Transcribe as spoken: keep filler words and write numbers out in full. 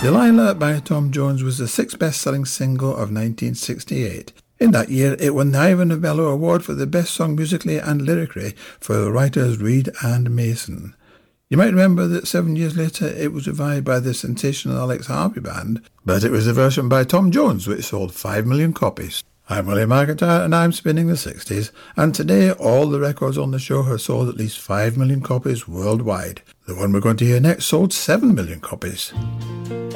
Delilah by Tom Jones was the sixth best-selling single of nineteen sixty-eight. In that year, it won the Ivor Novello Award for the Best Song Musically and Lyrically for the writers Reed and Mason. You might remember that seven years later it was revived by the sensational Alex Harvey Band, but it was a version by Tom Jones which sold five million copies. I'm William McIntyre and I'm spinning the sixties, and today all the records on the show have sold at least five million copies worldwide. The one we're going to hear next sold seven million copies.